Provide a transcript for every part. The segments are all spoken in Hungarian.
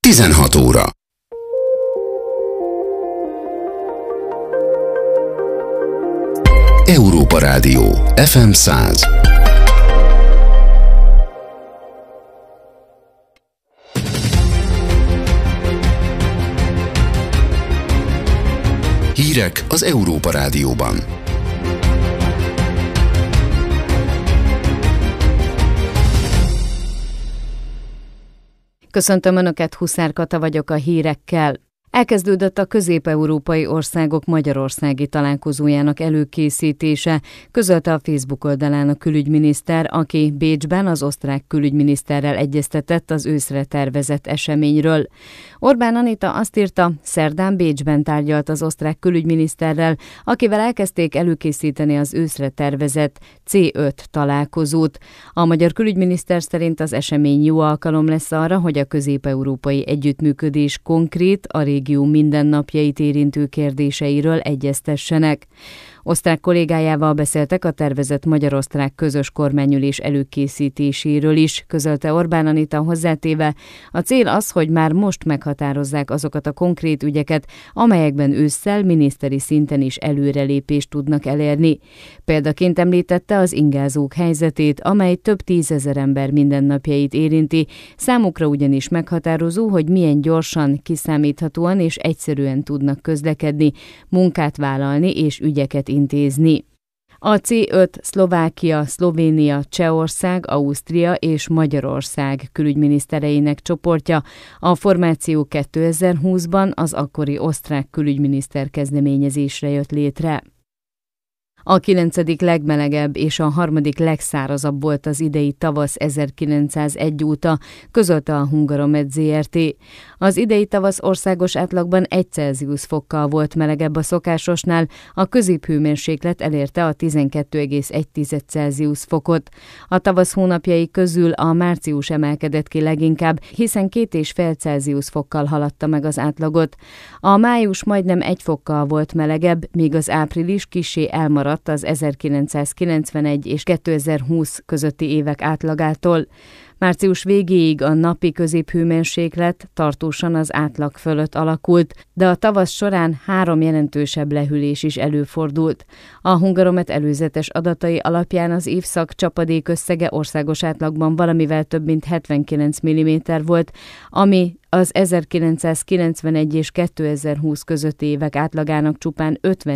16 óra. Európa Rádió, FM 100. Hírek az Európa Rádióban. Köszöntöm Önöket, Huszár Kata vagyok a hírekkel. Elkezdődött a közép-európai országok magyarországi találkozójának előkészítése, közölte a Facebook oldalán a külügyminiszter, aki Bécsben az osztrák külügyminiszterrel egyeztetett az őszre tervezett eseményről. Orbán Anita azt írta, szerdán Bécsben tárgyalt az osztrák külügyminiszterrel, akivel elkezdték előkészíteni az őszre tervezett C5 találkozót. A magyar külügyminiszter szerint az esemény jó alkalom lesz arra, hogy a közép-európai együttműködés konkrét, a régió mindennapjait érintő kérdéseiről egyeztessenek. Osztrák kollégájával beszéltek a tervezett magyar-osztrák közös kormányülés előkészítéséről is, közölte Orbán Anita hozzátéve. A cél az, hogy már most meghatározzák azokat a konkrét ügyeket, amelyekben ősszel miniszteri szinten is előrelépést tudnak elérni. Példaként említette az ingázók helyzetét, amely több tízezer ember mindennapjait érinti, számukra ugyanis meghatározó, hogy milyen gyorsan, kiszámíthatóan és egyszerűen tudnak közlekedni, munkát vállalni és ügyeket intézni. A C5 Szlovákia, Szlovénia, Csehország, Ausztria és Magyarország külügyminisztereinek csoportja. A formáció 2020-ban az akkori osztrák külügyminiszter kezdeményezésre jött létre. A 9. legmelegebb és a 3. legszárazabb volt az idei tavasz 1901 óta, közölte a Hungaromed Zrt. Az idei tavasz országos átlagban 1 Celsius fokkal volt melegebb a szokásosnál, a középhőmérséklet elérte a 12,1 Celsius fokot. A tavasz hónapjai közül a március emelkedett ki leginkább, hiszen 2,5 Celsius fokkal haladta meg az átlagot. A május majdnem 1 fokkal volt melegebb, míg az április kissé elmaradt az 1991 és 2020 közötti évek átlagától. Március végéig a napi középhőmérséklet tartósan az átlag fölött alakult, de a tavasz során 3 jelentősebb lehűlés is előfordult. A Hungaromet előzetes adatai alapján az évszak csapadék összege országos átlagban valamivel több mint 79 mm volt, ami az 1991 és 2020 közötti évek átlagának csupán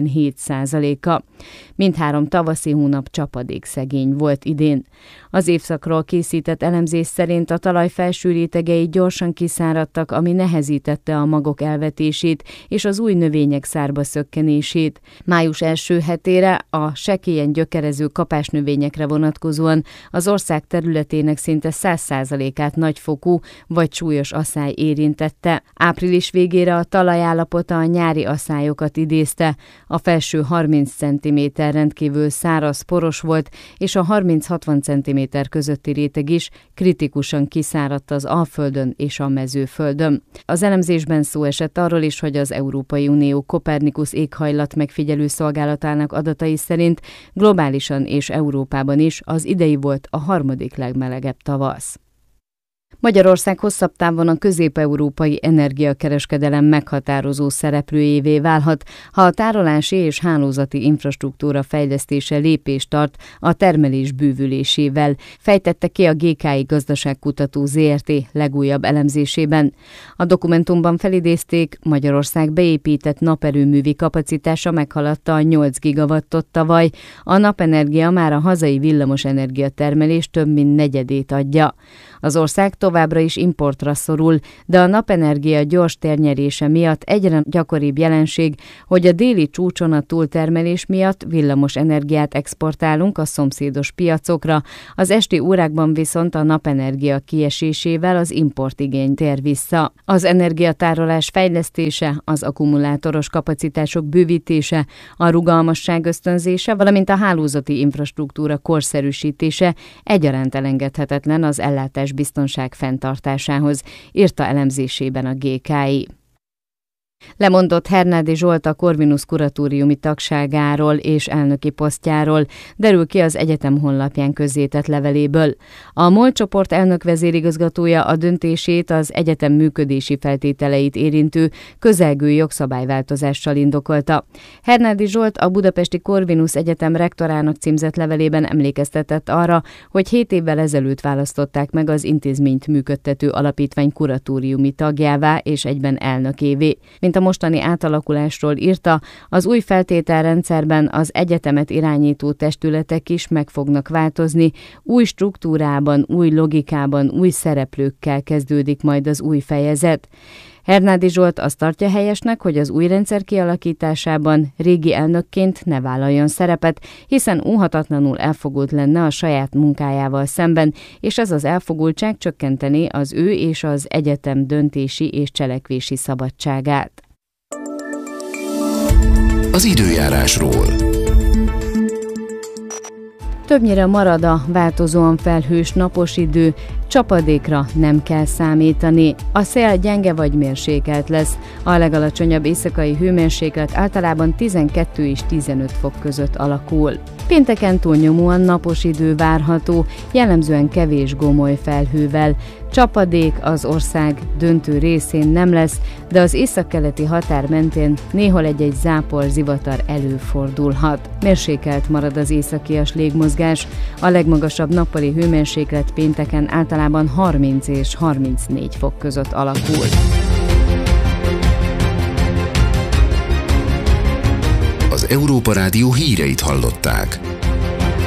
57%-a. Mindhárom tavaszi hónap csapadékszegény volt idén. Az évszakról készített elemzés szerint a talaj felső rétegei gyorsan kiszáradtak, ami nehezítette a magok elvetését és az új növények szárba szökkenését. Május első hetére a sekélyen gyökerező kapásnövényekre vonatkozóan az ország területének szinte 100%-át nagyfokú vagy súlyos aszály érintette. Április végére a talajállapota a nyári aszályokat idézte. A felső 30 cm rendkívül száraz, poros volt, és a 30-60 cm közötti réteg is kritikusan kiszáradt az Alföldön és a Mezőföldön. Az elemzésben szó esett arról is, hogy az Európai Unió Copernicus éghajlat megfigyelő szolgálatának adatai szerint globálisan és Európában is az idei volt a 3. legmelegebb tavasz. Magyarország hosszabb távon a közép-európai energiakereskedelem meghatározó szereplőjévé válhat, ha a tárolási és hálózati infrastruktúra fejlesztése lépést tart a termelés bővülésével, fejtette ki a GKI Gazdaságkutató Zrt. Legújabb elemzésében. A dokumentumban felidézték, Magyarország beépített naperőművi kapacitása meghaladta a 8 gigawattot tavaly, a napenergia már a hazai villamosenergia termelés több mint negyedét adja. Az ország továbbra is importra szorul, de a napenergia gyors térnyerése miatt egyre gyakoribb jelenség, hogy a déli csúcson a túltermelés miatt villamos energiát exportálunk a szomszédos piacokra, az esti órákban viszont a napenergia kiesésével az importigény tér vissza. Az energiatárolás fejlesztése, az akkumulátoros kapacitások bővítése, a rugalmasság ösztönzése, valamint a hálózati infrastruktúra korszerűsítése egyaránt elengedhetetlen az ellátásbiztonság fenntartásához, írta elemzésében a GKI. Lemondott Hernádi Zsolt a Corvinus kuratóriumi tagságáról és elnöki posztjáról, derül ki az egyetem honlapján közzétett leveléből. A MOL csoport elnök vezérigazgatója a döntését az egyetem működési feltételeit érintő közelgő jogszabályváltozással indokolta. Hernádi Zsolt a Budapesti Corvinus Egyetem rektorának címzett levelében emlékeztetett arra, hogy 7 évvel ezelőtt választották meg az intézményt működtető alapítvány kuratóriumi tagjává és egyben elnökévé. Mint a mostani átalakulásról írta, az új feltételrendszerben az egyetemet irányító testületek is meg fognak változni, új struktúrában, új logikában, új szereplőkkel kezdődik majd az új fejezet. Hernádi Zsolt azt tartja helyesnek, hogy az új rendszer kialakításában régi elnökként ne vállaljon szerepet, hiszen óhatatlanul elfogult lenne a saját munkájával szemben, és ez az elfogultság csökkenteni az ő és az egyetem döntési és cselekvési szabadságát. Az időjárásról. Többnyire marad a változóan felhős napos idő, csapadékra nem kell számítani. A szél gyenge vagy mérsékelt lesz, a legalacsonyabb éjszakai hőmérséklet általában 12 és 15 fok között alakul. Pénteken túlnyomóan napos idő várható, jellemzően kevés gomoly felhővel. Csapadék az ország döntő részén nem lesz, de az északkeleti határ mentén néhol egy-egy zápor, zivatar előfordulhat. Mérsékelt marad az északias légmozgás, a legmagasabb nappali hőmérséklet pénteken általában 30 és 34 fok között alakul. Az Európa Rádió híreit hallották.